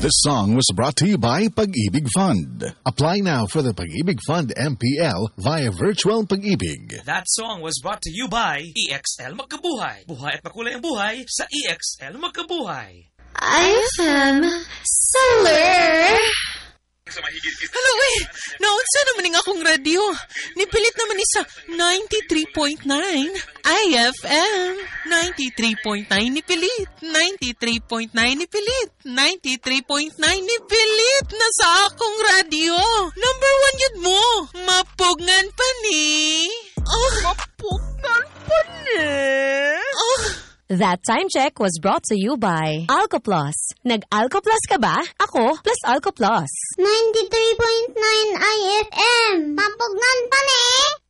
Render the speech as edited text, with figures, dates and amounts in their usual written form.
This song was brought to you by Pag-ibig Fund. Apply now for the Pag-ibig Fund MPL via Virtual Pag-ibig. That song was brought to you by EXL Magkabuhay. Buhay at makulay ang buhay sa EXL Magkabuhay. IFM Solar. Hello, naunsa naman ng akong radyo. Nipilit naman isa 93.9 IFM. 93.9 nipilit. 93.9 nipilit. 93.9 nipilit na sa akong radyo. Number 1 yun mo. Mapugngan pa ni. Mapugngan pa ni. That time check was brought to you by Alcoplus. Nag-Alcoplus ka ba? Ako plus Alcoplus. 93.9 IFM. Mapugnan pa ni.